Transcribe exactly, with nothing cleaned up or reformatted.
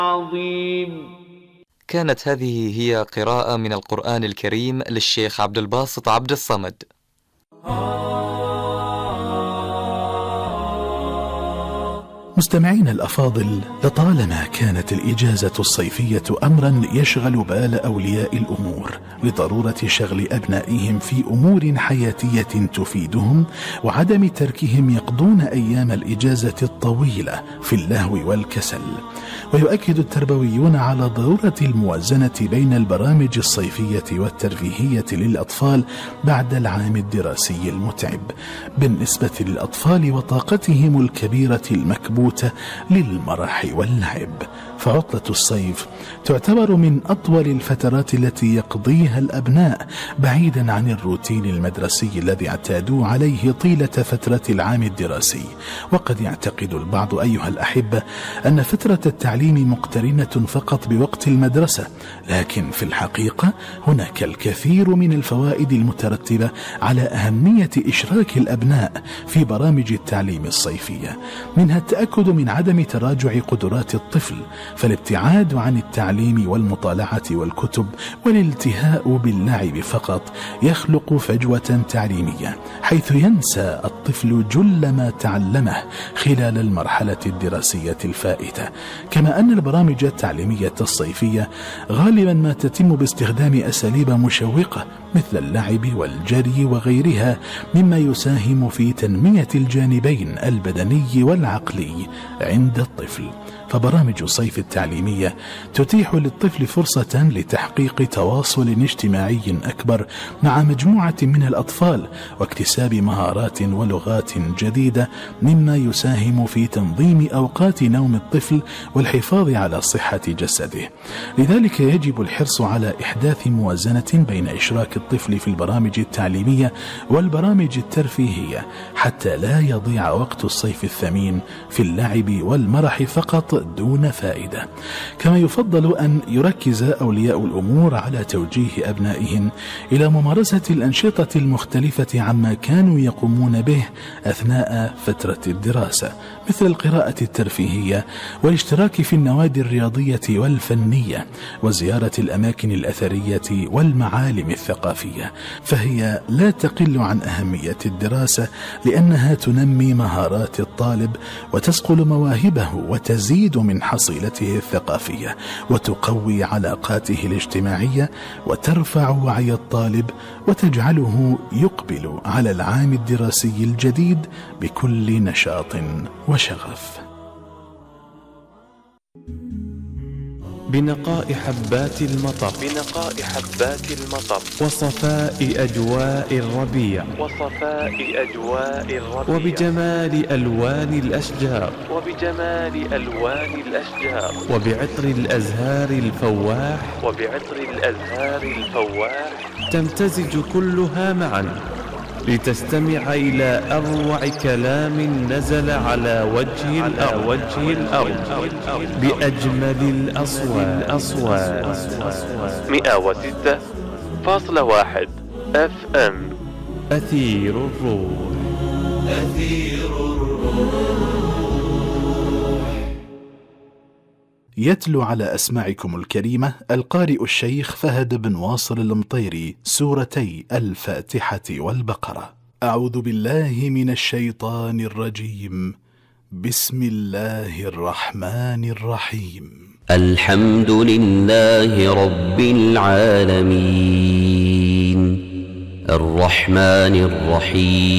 عظيم. كانت هذه هي قراءة من القرآن الكريم للشيخ عبد الباسط عبد الصمد. مستمعين الأفاضل، لطالما كانت الإجازة الصيفية أمرا يشغل بال أولياء الأمور لضرورة شغل أبنائهم في أمور حياتية تفيدهم وعدم تركهم يقضون أيام الإجازة الطويلة في اللهو والكسل. ويؤكد التربويون على ضرورة الموازنة بين البرامج الصيفية والترفيهية للأطفال بعد العام الدراسي المتعب بالنسبة للأطفال وطاقتهم الكبيرة المكبوتة للمرح واللعب. فعطلة الصيف تعتبر من أطول الفترات التي يقضيها الأبناء بعيدا عن الروتين المدرسي الذي اعتادوا عليه طيلة فترة العام الدراسي. وقد يعتقد البعض أيها الأحبة أن فترة التعليم مقترنة فقط بوقت المدرسة، لكن في الحقيقة هناك الكثير من الفوائد المترتبة على أهمية إشراك الأبناء في برامج التعليم الصيفية. منها التأكد من عدم تراجع قدرات الطفل، فالابتعاد عن التعليم والمطالعة والكتب والالتهاء باللعب فقط يخلق فجوة تعليمية، حيث ينسى الطفل جل ما تعلمه خلال المرحلة الدراسية الفائتة. كما أن البرامج التعليمية الصيفية غالبا ما تتم باستخدام أساليب مشوقة مثل اللعب والجري وغيرها، مما يساهم في تنمية الجانبين البدني والعقلي عند الطفل. فبرامج الصيف التعليمية تتيح للطفل فرصة لتحقيق تواصل اجتماعي أكبر مع مجموعة من الأطفال واكتساب مهارات ولغات جديدة، مما يساهم في تنظيم أوقات نوم الطفل والحفاظ على صحة جسده. لذلك يجب الحرص على إحداث موازنة بين إشراك الطفل في البرامج التعليمية والبرامج الترفيهية حتى لا يضيع وقت الصيف الثمين في اللعب والمرح فقط دون فائدة. كما يفضل أن يركز أولياء الأمور على توجيه أبنائهم إلى ممارسة الأنشطة المختلفة عما كانوا يقومون به أثناء فترة الدراسة، مثل القراءة الترفيهية والاشتراك في النوادي الرياضية والفنية وزيارة الأماكن الأثرية والمعالم الثقافية، فهي لا تقل عن أهمية الدراسة لأنها تنمي مهارات الطالب وتسقل مواهبه وتزيد من حصيلته الثقافية وتقوي علاقاته الاجتماعية وترفع وعي الطالب وتجعله يقبل على العام الدراسي الجديد بكل نشاط وشغف. بنقاء حبات المطر بنقاء حبات المطر وصفاء أجواء الربيع وصفاء أجواء الربيع وبجمال ألوان الأشجار وبجمال ألوان الأشجار وبعطر الأزهار الفواح وبعطر الأزهار الفواح تمتزج كلها معا لتستمع إلى أروع كلام نزل على وجه الأرض, وجه الأرض بأجمل الأصوات. مئة وستة فاصلة واحد أف أم أثير الروح. أثير الروح. يتلو على أسماعكم الكريمة القارئ الشيخ فهد بن واصل المطيري سورتي الفاتحة والبقرة. أعوذ بالله من الشيطان الرجيم. بسم الله الرحمن الرحيم. الحمد لله رب العالمين الرحمن الرحيم